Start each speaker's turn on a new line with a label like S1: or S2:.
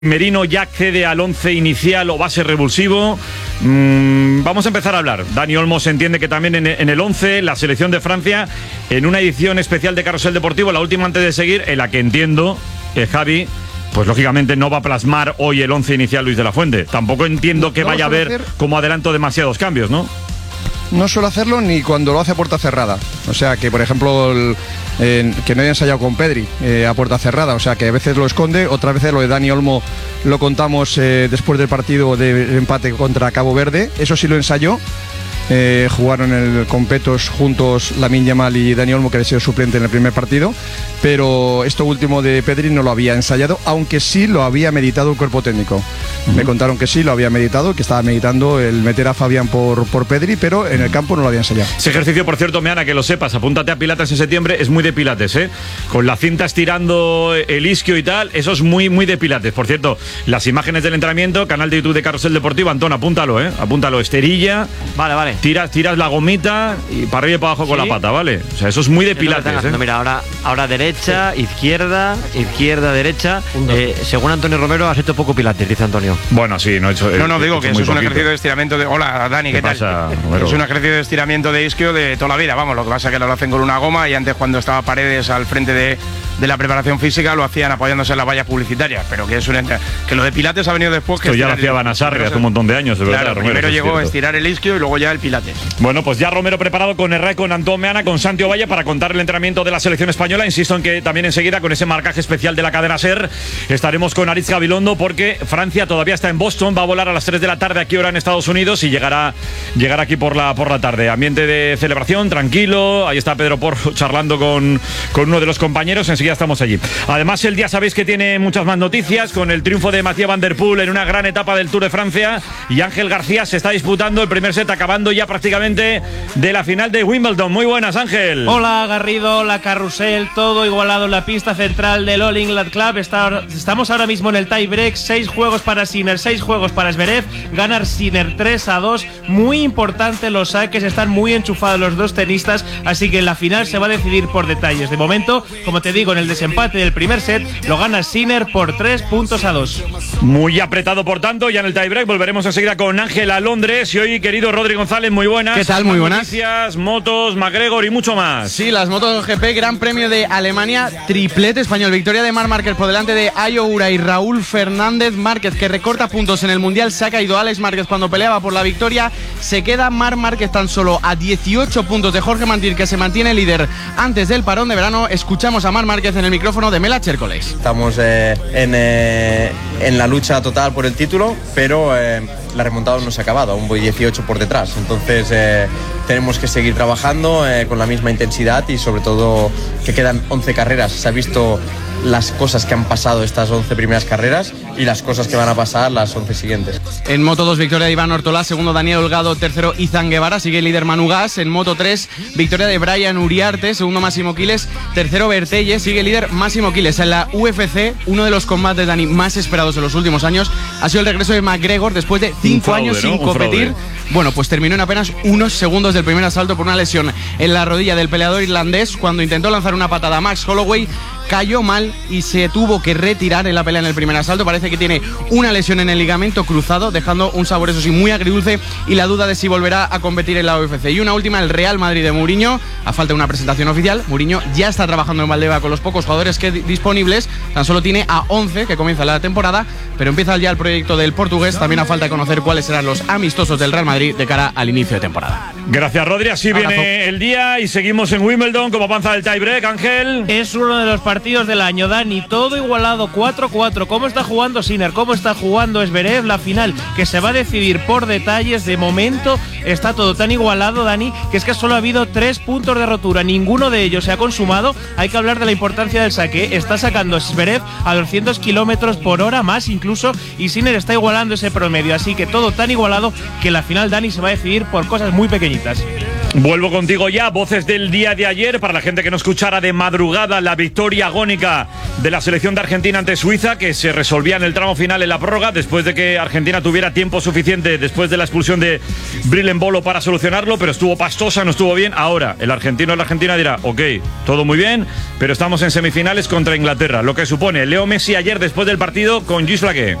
S1: Merino ya accede al 11 inicial o base revulsivo. Vamos a empezar a hablar. Dani Olmo se entiende que también en el 11, la selección de Francia, en una edición especial de Carrusel Deportivo, la última antes de seguir, en la que entiendo que Javi, pues lógicamente no va a plasmar hoy el 11 inicial Luis de la Fuente. Tampoco entiendo que vaya a haber como adelanto demasiados cambios, ¿no?
S2: No suele hacerlo ni cuando lo hace a puerta cerrada. O sea que, por ejemplo, que no haya ensayado con Pedri a puerta cerrada. O sea que a veces lo esconde, otras veces lo de Dani Olmo lo contamos después del partido de empate contra Cabo Verde. Eso sí lo ensayó. Jugaron con Petos juntos Lamine Yamal y Dani Olmo, que había sido suplente en el primer partido, pero esto último de Pedri no lo había ensayado, aunque sí lo había meditado el cuerpo técnico. Me contaron que sí lo había meditado, que estaba meditando el meter a Fabián por Pedri, pero en el campo no lo había ensayado.
S1: Ese ejercicio, por cierto, Meana, que lo sepas, apúntate a Pilates en septiembre, es muy de Pilates, ¿eh? Con la cinta estirando el isquio y tal, eso es muy, muy de Pilates. Por cierto, las imágenes del entrenamiento, canal de YouTube de Carrusel Deportivo, Antón, apúntalo, apúntalo, esterilla.
S3: Vale.
S1: Tiras la gomita y para arriba y para abajo con la pata, ¿vale? O sea, eso es muy de Pilates, ¿eh?
S3: Mira, ahora derecha, izquierda, derecha. Según Antonio Romero, has hecho poco Pilates, dice Antonio.
S1: Bueno, sí, no he hecho.
S4: No, digo que eso es un ejercicio de estiramiento de. Hola, Dani, ¿qué tal? Es un ejercicio de estiramiento de isquio de toda la vida, vamos. Lo que pasa es que lo hacen con una goma y antes, cuando estaba Paredes al frente de la preparación física, lo hacían apoyándose en las vallas publicitarias. Pero que que lo de Pilates ha venido después.
S1: Esto ya lo hacía Banasarri hace un montón de años, de verdad.
S4: Claro,
S1: Romero,
S4: primero llegó a estirar el isquio y luego ya el Pilates.
S1: Bueno, pues ya Romero preparado con Herrera, con Antón Meana, con Santi Ovalle para contar el entrenamiento de la selección española. Insisto en que también enseguida, con ese marcaje especial de la cadena SER, estaremos con Aritz Gabilondo, porque Francia todavía está en Boston, va a volar a las 3 de la tarde aquí hora en Estados Unidos y llegará aquí por la tarde. Ambiente de celebración, tranquilo. Ahí está Pedro Porro charlando con uno de los compañeros. Enseguida estamos allí. Además, el día sabéis que tiene muchas más noticias, con el triunfo de Mathieu Van Der Poel en una gran etapa del Tour de Francia, y Ángel García se está disputando el primer set, acabando ya prácticamente de la final de Wimbledon. Muy buenas, Ángel.
S5: Hola, Garrido, hola, Carrusel, todo igualado en la pista central del All England Club. Estamos ahora mismo en el tie break, 6 juegos para Sinner, 6 juegos para Zverev. Ganar Sinner 3-2, muy importante, los saques están muy enchufados los dos tenistas, así que en la final se va a decidir por detalles. De momento, como te digo, en el desempate del primer set lo gana Sinner por 3-2.
S1: Muy apretado, por tanto, ya en el tie break. Volveremos enseguida con Ángel a Londres. Y hoy, querido Rodri González, muy buenas.
S6: ¿Qué tal? Muy buenas.
S1: Noticias, motos, McGregor y mucho más.
S6: Sí, las motos GP, Gran Premio de Alemania, triplete español, victoria de Marc Márquez por delante de Ayo Ura y Raúl Fernández. Márquez, que recorta puntos en el Mundial, se ha caído Alex Márquez cuando peleaba por la victoria. Se queda Marc Márquez tan solo a 18 puntos de Jorge Martín, que se mantiene líder antes del parón de verano. Escuchamos a Marc Márquez en el micrófono de Mela Chércoles.
S7: Estamos en la lucha total por el título, pero la remontada no se ha acabado, aún voy 18 por detrás. Entonces tenemos que seguir trabajando con la misma intensidad, y sobre todo que quedan 11 carreras. Se ha visto las cosas que han pasado estas 11 primeras carreras y las cosas que van a pasar las 11 siguientes.
S6: En Moto 2, victoria de Iván Ortolá, segundo Daniel Holgado, tercero Izan Guevara, sigue el líder Manu Gas. En Moto 3, victoria de Brian Uriarte, segundo Máximo Quiles, tercero Bertelle, sigue el líder Máximo Quiles. En la UFC, uno de los combates, Dani, más esperados en los últimos años ha sido el regreso de McGregor después de 5 años sin competir. Bueno, pues terminó en apenas unos segundos del primer asalto por una lesión en la rodilla del peleador irlandés. Cuando intentó lanzar una patada a Max Holloway, cayó mal y se tuvo que retirar en la pelea en el primer asalto. Parece que tiene una lesión en el ligamento cruzado, dejando un sabor, eso sí, muy agridulce, y la duda de si volverá a competir en la UFC. Y una última, el Real Madrid de Mourinho. A falta de una presentación oficial, Mourinho ya está trabajando en Valdebeba con los pocos jugadores disponibles. Tan solo tiene a 11 que comienza la temporada, pero empieza ya el proyecto del portugués. También a falta de conocer cuáles serán los amistosos del Real Madrid de cara al inicio de temporada.
S1: Gracias, Rodri. Así viene el día y seguimos en Wimbledon. Como avanza el tiebreak, Ángel.
S5: Es uno de los partidos del año, Dani. Todo igualado, 4-4. ¿Cómo está jugando Sinner? ¿Cómo está jugando Zverev? La final, que se va a decidir por detalles. De momento está todo tan igualado, Dani, que es que solo ha habido 3 puntos de rotura. Ninguno de ellos se ha consumado. Hay que hablar de la importancia del saque. Está sacando Zverev a 200 kilómetros por hora, más incluso, y Sinner está igualando ese promedio. Así que todo tan igualado que la final, Dani, se va a decidir por cosas muy pequeñitas.
S1: Vuelvo contigo ya, voces del día de ayer, para la gente que no escuchara de madrugada la victoria agónica de la selección de Argentina ante Suiza, que se resolvía en el tramo final en la prórroga, después de que Argentina tuviera tiempo suficiente después de la expulsión de Bril Embolo para solucionarlo, pero estuvo pastosa, no estuvo bien. Ahora, el argentino o la argentina dirá, ok, todo muy bien, pero estamos en semifinales contra Inglaterra, lo que supone Leo Messi ayer después del partido con Gis Flaqué.